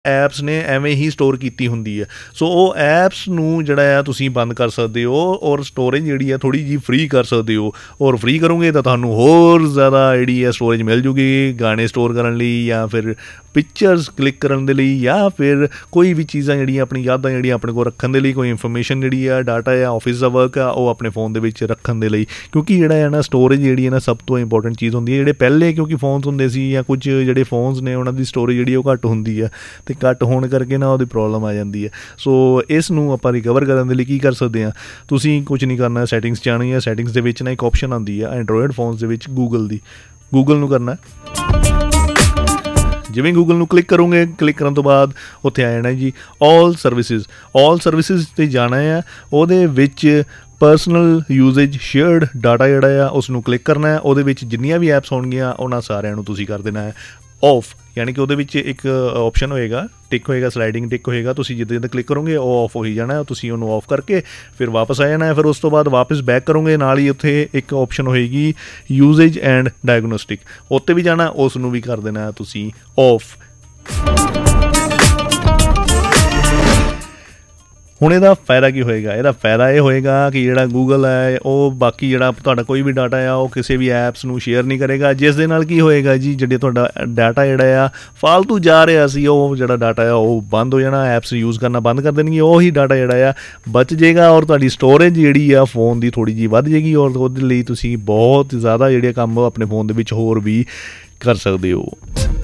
Apps ਨੇ ਐਵੇਂ ਹੀ store ਕੀਤੀ ਹੁੰਦੀ ਹੈ। ਸੋ ਉਹ ਐਪਸ ਨੂੰ ਜਿਹੜਾ ਆ ਤੁਸੀਂ ਬੰਦ ਕਰ ਸਕਦੇ ਹੋ ਔਰ ਸਟੋਰੇਜ ਜਿਹੜੀ ਆ ਥੋੜ੍ਹੀ ਜਿਹੀ ਫ੍ਰੀ ਕਰ ਸਕਦੇ ਹੋ। ਔਰ ਫ੍ਰੀ ਕਰੋਗੇ ਤਾਂ ਤੁਹਾਨੂੰ ਹੋਰ ਜ਼ਿਆਦਾ ਜਿਹੜੀ ਹੈ ਸਟੋਰੇਜ ਮਿਲ ਜੂਗੀ ਗਾਣੇ ਸਟੋਰ ਕਰਨ ਲਈ, ਜਾਂ ਫਿਰ ਪਿਕਚਰਸ ਕਲਿੱਕ ਕਰਨ ਦੇ ਲਈ, ਜਾਂ ਫਿਰ ਕੋਈ ਵੀ ਚੀਜ਼ਾਂ ਜਿਹੜੀਆਂ ਆਪਣੀ ਯਾਦਾਂ ਜਿਹੜੀਆਂ ਆਪਣੇ ਕੋਲ ਰੱਖਣ ਦੇ ਲਈ, ਕੋਈ ਇਨਫੋਰਮੇਸ਼ਨ ਜਿਹੜੀ ਆ ਡਾਟਾ ਆ ਆਫਿਸ ਦਾ ਵਰਕ ਆ ਉਹ ਆਪਣੇ ਫੋਨ ਦੇ ਵਿੱਚ ਰੱਖਣ ਦੇ ਲਈ। ਕਿਉਂਕਿ ਜਿਹੜਾ ਹੈ ਨਾ ਸਟੋਰੇਜ ਜਿਹੜੀ ਹੈ ਨਾ ਸਭ ਤੋਂ ਇੰਪੋਰਟੈਂਟ ਚੀਜ਼ ਹੁੰਦੀ ਹੈ। ਜਿਹੜੇ ਪਹਿਲੇ ਕਿਉਂਕਿ ਫੋਨਸ ਹੁੰਦੇ ਸੀ ਜਾਂ ਕੁਝ ਜਿਹੜੇ ਫੋਨਸ ਨੇ ਉਹਨਾਂ ਦੀ ਸਟੋਰੇਜ ਜਿਹੜੀ ਉਹ ਘੱਟ ਹੁੰਦੀ ਆ, ਅਤੇ ਘੱਟ ਹੋਣ ਕਰਕੇ ਨਾ ਉਹਦੀ ਪ੍ਰੋਬਲਮ ਆ ਜਾਂਦੀ ਹੈ। ਸੋ ਇਸ ਨੂੰ ਆਪਾਂ ਰਿਕਵਰ ਕਰਨ ਦੇ ਲਈ ਕੀ ਕਰ ਸਕਦੇ ਹਾਂ, ਤੁਸੀਂ ਕੁਝ ਨਹੀਂ ਕਰਨਾ, ਸੈਟਿੰਗਸ ਜਾਣੀ ਹੈ। ਸੈਟਿੰਗਸ ਦੇ ਵਿੱਚ ਨਾ ਇੱਕ ਆਪਸ਼ਨ ਆਉਂਦੀ ਆ ਐਂਡਰੋਇਡ ਫੋਨਸ ਦੇ ਵਿੱਚ ਗੂਗਲ ਨੂੰ ਕਰਨਾ। ਜਿਵੇਂ ਗੂਗਲ ਨੂੰ ਕਲਿੱਕ ਕਰੋਗੇ, ਕਲਿੱਕ ਕਰਨ ਤੋਂ ਬਾਅਦ ਉੱਥੇ ਆ ਜਾਣਾ ਜੀ ਆਲ ਸਰਵਿਸਿਜ਼ 'ਤੇ ਜਾਣਾ ਆ। ਉਹਦੇ ਵਿੱਚ ਪਰਸਨਲ ਯੂਜੇਜ ਸ਼ੇਅਰਡ ਡਾਟਾ ਜਿਹੜਾ ਆ ਉਸ ਨੂੰ ਕਲਿੱਕ ਕਰਨਾ ਹੈ। ਉਹਦੇ ਵਿੱਚ ਜਿੰਨੀਆਂ ਵੀ ਐਪਸ ਹੋਣਗੀਆਂ ਉਹਨਾਂ ਸਾਰਿਆਂ ਨੂੰ ਤੁਸੀਂ ਕਰ ਦੇਣਾ ਹੈ ਔਫ, ਯਾਨੀ ਕਿ ਉਹਦੇ ਵਿੱਚ ਇੱਕ ਆਪਸ਼ਨ ਹੋਏਗਾ, ਟਿਕ ਹੋਏਗਾ, ਸਲਾਈਡਿੰਗ ਟਿਕ ਹੋਏਗਾ। ਤੁਸੀਂ ਜਿੱਦਾਂ ਕਲਿੱਕ ਕਰੋਗੇ ਉਹ ਆਫ ਹੋ ਹੀ ਜਾਣਾ। ਤੁਸੀਂ ਉਹਨੂੰ ਆਫ ਕਰਕੇ ਫਿਰ ਵਾਪਸ ਆ ਜਾਣਾ। ਫਿਰ ਉਸ ਤੋਂ ਬਾਅਦ ਵਾਪਸ ਬੈਕ ਕਰੋਗੇ, ਨਾਲ ਹੀ ਉੱਥੇ ਇੱਕ ਆਪਸ਼ਨ ਹੋਏਗੀ ਯੂਜੇਜ ਐਂਡ ਡਾਇਗਨੋਸਟਿਕ, ਉੱਤੇ ਵੀ ਜਾਣਾ, ਉਸ ਨੂੰ ਵੀ ਕਰ ਦੇਣਾ ਤੁਸੀਂ ਆਫ। ਹੁਣ ਇਹਦਾ ਫਾਇਦਾ ਕੀ ਹੋਏਗਾ? ਇਹਦਾ ਫਾਇਦਾ ਇਹ ਹੋਏਗਾ ਕਿ ਜਿਹੜਾ ਗੂਗਲ ਹੈ ਉਹ ਬਾਕੀ ਜਿਹੜਾ ਤੁਹਾਡਾ ਕੋਈ ਵੀ ਡਾਟਾ ਆ ਉਹ ਕਿਸੇ ਵੀ ਐਪਸ ਨੂੰ ਸ਼ੇਅਰ ਨਹੀਂ ਕਰੇਗਾ, ਜਿਸ ਦੇ ਨਾਲ ਕੀ ਹੋਏਗਾ ਜੀ, ਜਿਹੜੇ ਤੁਹਾਡਾ ਡਾਟਾ ਜਿਹੜਾ ਆ ਫਾਲਤੂ ਜਾ ਰਿਹਾ ਸੀ ਉਹ ਜਿਹੜਾ ਡਾਟਾ ਆ ਉਹ ਬੰਦ ਹੋ ਜਾਣਾ। ਐਪਸ ਯੂਜ਼ ਕਰਨਾ ਬੰਦ ਕਰ ਦੇਣਗੇ, ਉਹੀ ਡਾਟਾ ਜਿਹੜਾ ਆ ਬਚ ਜਾਏਗਾ ਔਰ ਤੁਹਾਡੀ ਸਟੋਰੇਜ ਜਿਹੜੀ ਆ ਫੋਨ ਦੀ ਥੋੜ੍ਹੀ ਜਿਹੀ ਵੱਧ ਜਾਏਗੀ ਔਰ ਉਹਦੇ ਲਈ ਤੁਸੀਂ ਬਹੁਤ ਜ਼ਿਆਦਾ ਜਿਹੜੇ ਕੰਮ ਆਪਣੇ ਫੋਨ ਦੇ ਵਿੱਚ ਹੋਰ ਵੀ ਕਰ ਸਕਦੇ ਹੋ।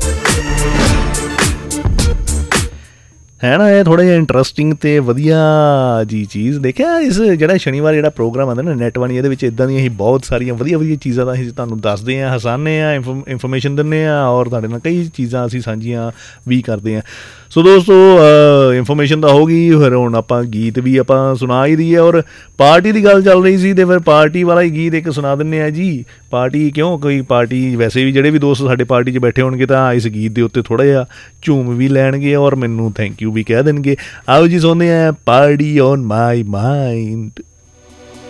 ਹੈ ਨਾ, ਇਹ ਥੋੜ੍ਹਾ ਜਿਹਾ ਇੰਟਰਸਟਿੰਗ ਅਤੇ ਵਧੀਆ ਜੀ ਚੀਜ਼। ਦੇਖਿਆ ਇਸ ਜਿਹੜਾ ਸ਼ਨੀਵਾਰ ਜਿਹੜਾ ਪ੍ਰੋਗਰਾਮ ਆਉਂਦਾ ਨਾ ਨੈਟਵਾਣੀ, ਇਹਦੇ ਵਿੱਚ ਇੱਦਾਂ ਦੀਆਂ ਅਸੀਂ ਬਹੁਤ ਸਾਰੀਆਂ ਵਧੀਆ ਚੀਜ਼ਾਂ ਦਾ ਅਸੀਂ ਤੁਹਾਨੂੰ ਦੱਸਦੇ ਹਾਂ, ਹਸਾਉਂਦੇ ਹਾਂ, ਇਨਫੋਰਮੇਸ਼ਨ ਦਿੰਦੇ ਹਾਂ ਔਰ ਤੁਹਾਡੇ ਨਾਲ ਕਈ ਚੀਜ਼ਾਂ ਅਸੀਂ ਸਾਂਝੀਆਂ ਵੀ ਕਰਦੇ ਹਾਂ। ਸੋ ਦੋਸਤੋ ਇਨਫੋਰਮੇਸ਼ਨ ਤਾਂ ਹੋ ਗਈ, ਫਿਰ ਹੁਣ ਆਪਾਂ ਗੀਤ ਵੀ ਆਪਾਂ ਸੁਣਾ ਹੀ ਦਈਏ। ਔਰ ਪਾਰਟੀ ਦੀ ਗੱਲ ਚੱਲ ਰਹੀ ਸੀ ਅਤੇ ਫਿਰ ਪਾਰਟੀ ਵਾਲਾ ਹੀ ਗੀਤ ਇੱਕ ਸੁਣਾ ਦਿੰਦੇ ਹਾਂ ਜੀ। ਪਾਰਟੀ ਕਿਉਂ, ਕੋਈ ਪਾਰਟੀ ਵੈਸੇ ਵੀ ਜਿਹੜੇ ਵੀ ਦੋਸਤ ਸਾਡੇ ਪਾਰਟੀ 'ਚ ਬੈਠੇ ਹੋਣਗੇ ਤਾਂ ਇਸ ਗੀਤ ਦੇ ਉੱਤੇ ਥੋੜ੍ਹਾ ਜਿਹਾ ਝੂਮ ਵੀ ਲੈਣਗੇ ਔਰ ਮੈਨੂੰ ਥੈਂਕ ਯੂ ਵੀ ਕਹਿ ਦੇਣਗੇ। ਆਓ ਜੀ ਸੁਣਦੇ ਹਾਂ ਪਾਰਟੀ ਔਨ ਮਾਈ ਮਾਈਂਡ।